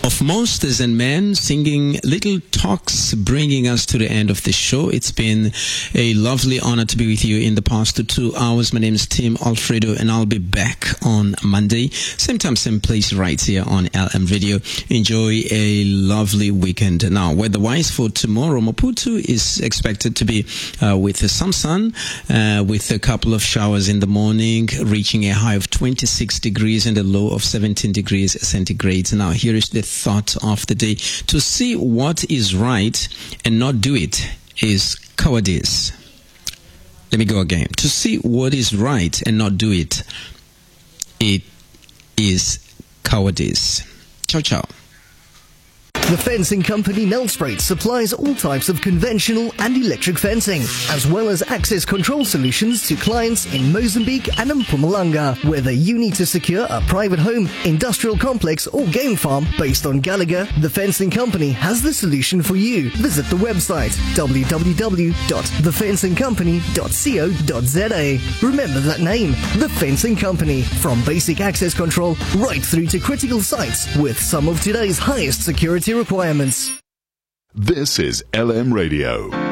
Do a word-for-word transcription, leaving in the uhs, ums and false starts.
of monsters and men singing little talks, bringing us to the end of the show. It's been a lovely honor to be with you in the past two hours. My name is Tim Alfredo, and I'll be back on Monday. Same time, same place, right here on L M Radio. Enjoy a lovely weekend. Now, weather-wise for tomorrow, Maputo is expected to be uh, with some sun, uh, with a couple of showers in the morning, reaching a high of twenty-six degrees and a low of seventeen degrees centigrade. Now, here is the thought of the day. To see what is right and not do it is cowardice. Let me go again. To see what is right and not do it, it is cowardice. Ciao, ciao. The Fencing Company Nelspruit supplies all types of conventional and electric fencing, as well as access control solutions to clients in Mozambique and Mpumalanga. Whether you need to secure a private home, industrial complex or game farm based on Gallagher, the Fencing Company has the solution for you. Visit the website w w w dot the fencing company dot co dot z a. Remember that name, The Fencing Company. From basic access control right through to critical sites with some of today's highest security requirements. This is L M Radio.